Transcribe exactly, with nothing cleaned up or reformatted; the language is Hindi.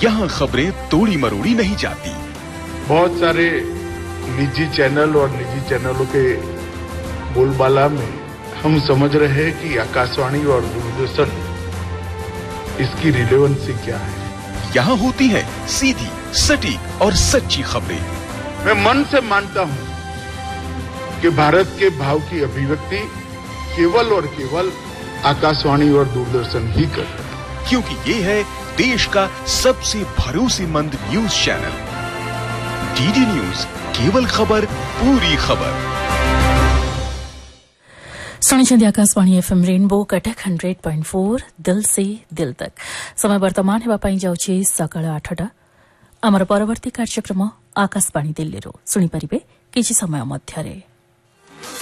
यहाँ खबरें तोड़ी मरोड़ी नहीं जाती। बहुत सारे निजी चैनल और निजी चैनलों के बोलबाला में हम समझ रहे हैं कि आकाशवाणी और दूरदर्शन इसकी रिलेवेंसी क्या है। यहाँ होती है सीधी, सटीक और सच्ची खबरें। मैं मन से मानता हूँ कि भारत के भाव की अभिव्यक्ति केवल और केवल आकाशवाणी और दूरदर्शन ही कर रहे हैं, क्योंकि ये है देश का सबसे भरोसेमंद न्यूज चैनल। डीडी न्यूज, केवल खबर पूरी खबर। सुनिए Akashvani FM rainbow Cuttack hundred point four दिल से दिल तक। समय वर्तमान हेबा पाई जाउछि सकाळ आठटा। आमर परवर्ती कार्यक्रम आकाशवाणी दिल्ली रो सुनी परिबे किछि समय मध्यरे।